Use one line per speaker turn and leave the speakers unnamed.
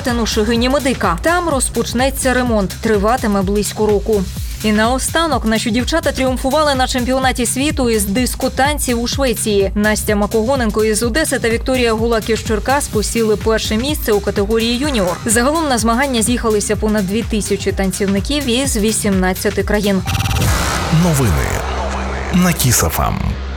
перетину Шегині Медика. Там розпочнеться ремонт, триватиме близько року. І наостанок наші дівчата тріумфували на чемпіонаті світу із дискотанців у Швеції. Настя Макогоненко із Одеси та Вікторія Гулак із Черкас посіли перше місце у категорії юніор. Загалом на змагання з'їхалися понад 2000 танцівників із 18 країн.
Новини на Kiss FM.